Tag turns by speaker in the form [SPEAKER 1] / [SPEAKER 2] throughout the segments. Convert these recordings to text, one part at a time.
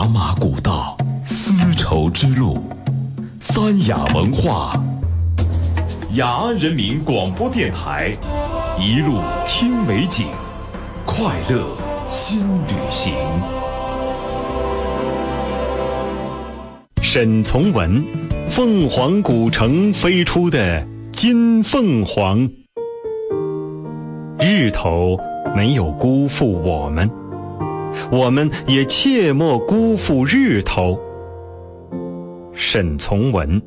[SPEAKER 1] 茶马古道，丝绸之路，三雅文化，雅安人民广播电台，一路听美景，快乐新旅行。沈从文，凤凰古城飞出的金凤凰。日头没有辜负我们，我们也切莫辜负日头。沈从文。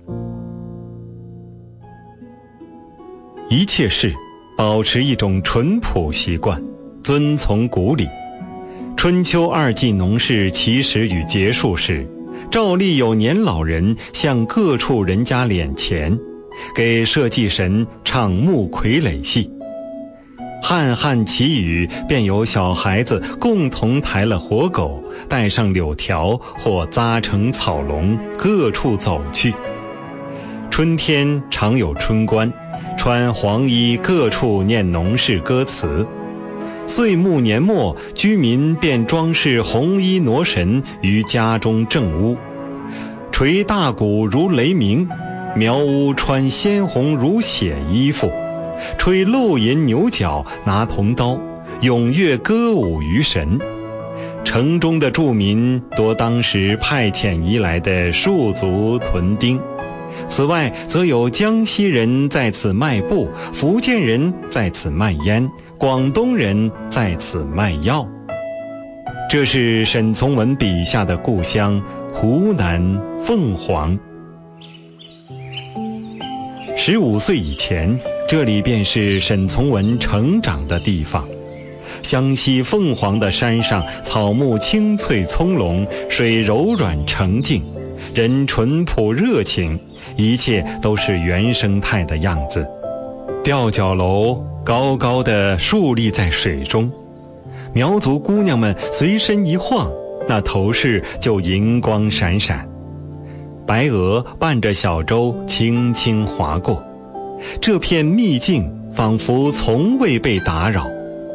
[SPEAKER 1] 一切事保持一种淳朴习惯，遵从古礼。春秋二季农事起始与结束时，照例有年老人向各处人家敛钱，给社稷神唱木傀儡戏。汉汉祈雨，便有小孩子共同抬了活狗，带上柳条或扎成草笼，各处走去。春天常有春官，穿黄衣各处念农事歌词。岁暮年末，居民便装饰红衣挪神于家中正屋，捶大鼓如雷鸣，苗屋穿鲜红如血衣服，吹漏银牛角，拿铜刀，踊跃歌舞于神。城中的住民多当时派遣移来的戍卒屯丁，此外则有江西人在此卖布，福建人在此卖烟，广东人在此卖药。这是沈从文笔下的故乡湖南凤凰。15岁以前，这里便是沈从文成长的地方。湘西凤凰的山上，草木青翠葱茏，水柔软澄净，人淳朴热情，一切都是原生态的样子。吊脚楼高高地竖立在水中，苗族姑娘们随身一晃，那头饰就银光闪闪。白鹅伴着小舟轻轻划过，这片秘境仿佛从未被打扰。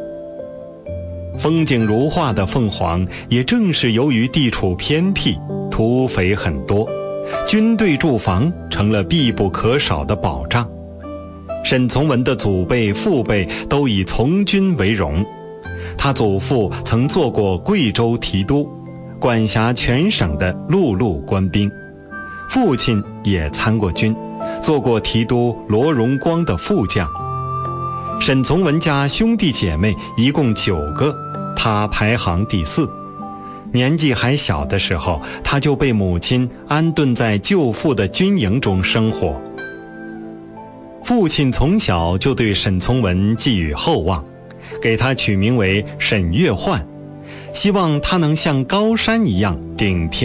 [SPEAKER 1] 风景如画的凤凰，也正是由于地处偏僻，土匪很多，军队驻防成了必不可少的保障。沈从文的祖辈父辈都以从军为荣，他祖父曾做过贵州提督，管辖全省的陆路官兵，父亲也参过军，做过提督罗荣光的副将。沈从文家兄弟姐妹一共9个，他排行第4。年纪还小的时候，他就被母亲安顿在舅父的军营中生活。父亲从小就对沈从文寄予厚望，给他取名为沈月焕，希望他能像高山一样顶天